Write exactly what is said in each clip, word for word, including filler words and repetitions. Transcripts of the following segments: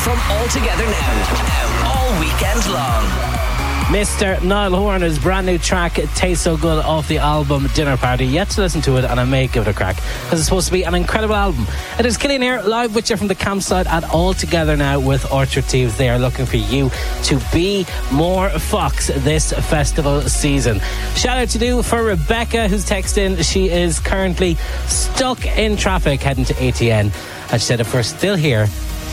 from All Together Now. All weekend long. Mister Niall Horan, brand new track, It Tastes So Good, off the album Dinner Party. Yet to listen to it, and I may give it a crack, because it's supposed to be an incredible album. It is Killian here, live with you from the campsite at All Together Now with Orchard Thieves. They are looking for you to be more Fox this festival season. Shout out to do for Rebecca, who's texting. She is currently stuck in traffic heading to A T N. And she said if we're still here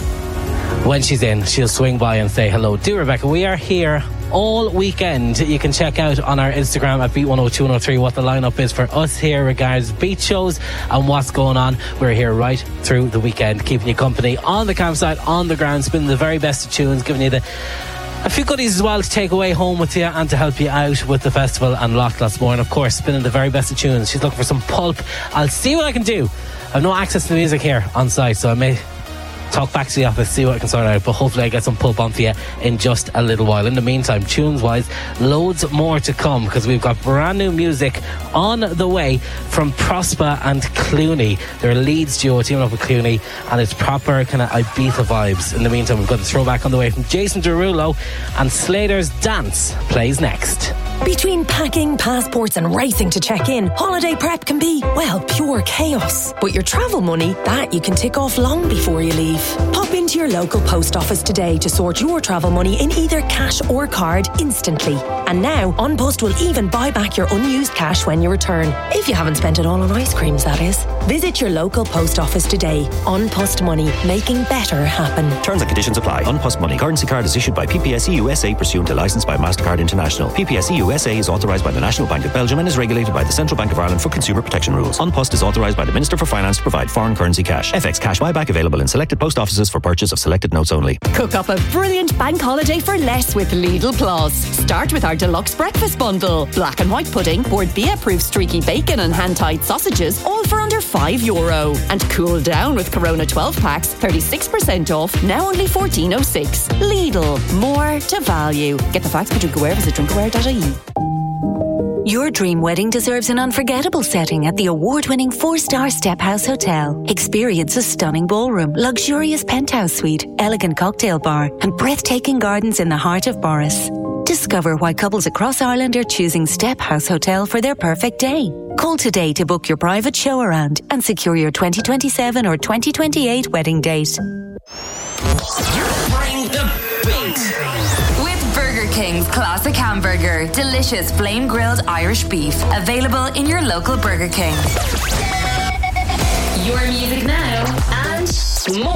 when she's in, she'll swing by and say hello. Do, Rebecca, we are here all weekend. You can check out on our Instagram at Beat one oh two one oh three what the lineup is for us here regards beat shows and what's going on. We're here right through the weekend, keeping you company on the campsite, on the ground, spinning the very best of tunes, giving you the a few goodies as well to take away home with you and to help you out with the festival and lots, lots more. And of course, spinning the very best of tunes. She's looking for some pulp. I'll see what I can do. I have no access to the music here on site, so I may talk back to the office, see what I can sort out, but hopefully I get some pulp on for you in just a little while. In the meantime, tunes wise, loads more to come, because we've got brand new music on the way from Prosper and Clooney. They're a Leeds duo teaming up with Clooney, and it's proper kind of Ibiza vibes. In the meantime, we've got a throwback on the way from Jason Derulo, and Slater's Dance plays next. Between packing, passports and racing to check in, holiday prep can be, well, pure chaos. But your travel money, that you can tick off long before you leave. Pop into your local post office today to sort your travel money in either cash or card instantly. And now, An Post will even buy back your unused cash when you return. If you haven't spent it all on ice creams, that is. Visit your local post office today. An Post Money, making better happen. Terms and conditions apply. An Post Money currency card is issued by P P S E U S A pursuant to licence by MasterCard International. P P S E U S A is authorised by the National Bank of Belgium and is regulated by the Central Bank of Ireland for consumer protection rules. An Post is authorised by the Minister for Finance to provide foreign currency cash. F X cash buyback available in selected post offices for purchase of selected notes only. Cook up a brilliant bank holiday for less with Lidl Plus. Start with our deluxe breakfast bundle. Black and white pudding, Bord Bia-proof streaky bacon and hand-tied sausages, all for under five euro. And cool down with Corona twelve packs, thirty-six percent off, now only fourteen oh six. Lidl, more to value. Get the facts for Drinkaware, visit drinkaware dot I E. Your dream wedding deserves an unforgettable setting at the award-winning four-star Step House Hotel. Experience a stunning ballroom, luxurious penthouse suite, elegant cocktail bar, and breathtaking gardens in the heart of Boris. Discover why couples across Ireland are choosing Step House Hotel for their perfect day. Call today to book your private show around and secure your twenty twenty-seven or twenty twenty-eight wedding date. Bring the beat. Burger King's classic hamburger, delicious flame grilled Irish beef, available in your local Burger King. Your music now and more.